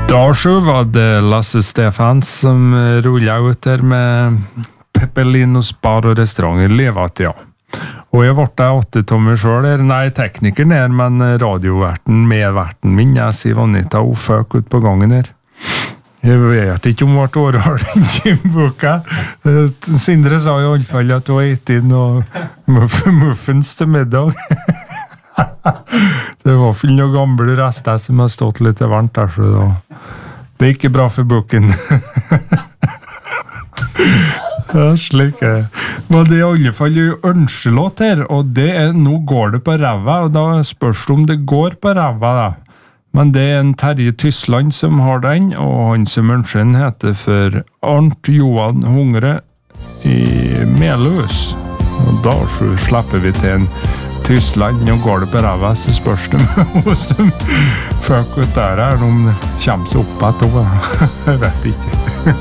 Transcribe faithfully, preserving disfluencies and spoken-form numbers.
Da så var det Lasse Stefans som rullade ut där med Peppelinos bar och restauranger levat, ja. Og jeg ble åtte tommer selv der, nei, teknikeren der, men radioverten, medverten min, jeg sier Vanita, hun føk ut på gangen her. Jeg vet ikke om hvert år har den gymboka. Sindre sa i alle fall at hun har gitt inn noe muffins til middag. Det var for noen gamle rester som har stått litt varmt der, så da. Det er ikke bra for boken. Ja, slik er det. Men det er i alle fall en ønskelåt her, og det er, nå går det på ræva, og da spørs det om det går på ræva da. Men det er en Terje Tysland som har den, og han som ønsker den heter for Arnt Johan Hungre i Melhus. Og da så slipper vi til en Tysland, og går det på ræva, så spørs det med henne som føk ut der her, om det kommer seg opp etter henne. Jeg vet ikke.